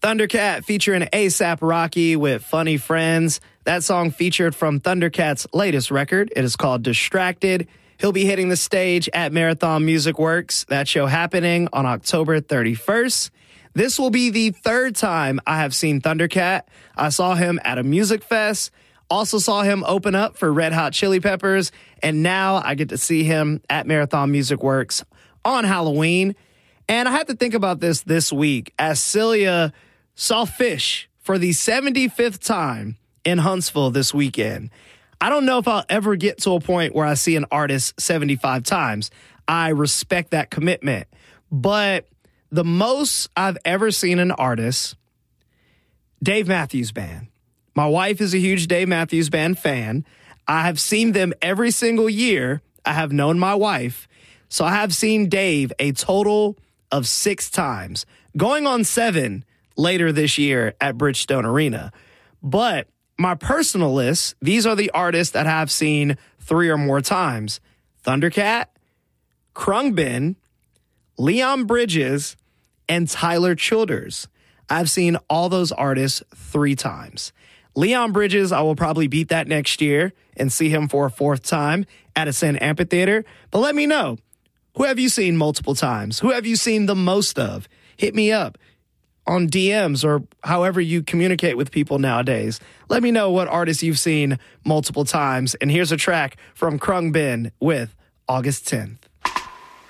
Thundercat featuring A$AP Rocky with Funny Friends. That song featured from Thundercat's latest record. It is called Distracted. He'll be hitting the stage at Marathon Music Works. That show happening on October 31st. This will be the third time I have seen Thundercat. I saw him at a music fest, also saw him open up for Red Hot Chili Peppers, and now I get to see him at Marathon Music Works on Halloween. And I had to think about this week as Celia saw Fish for the 75th time in Huntsville this weekend. I don't know if I'll ever get to a point where I see an artist 75 times. I respect that commitment. But the most I've ever seen an artist, Dave Matthews Band. My wife is a huge Dave Matthews Band fan. I have seen them every single year. I have known my wife. So I have seen Dave a total of 6 times, going on 7 later this year at Bridgestone Arena. But my personal list, these are the artists that I've seen 3 or more times. Thundercat, Khruangbin, Leon Bridges, and Tyler Childers. I've seen all those artists 3 times. Leon Bridges, I will probably beat that next year and see him for a 4th time at Ascend Amphitheater. But let me know, who have you seen multiple times? Who have you seen the most of? Hit me up on DMs or however you communicate with people nowadays. Let me know what artists you've seen multiple times. And here's a track from Khruangbin with August 10th.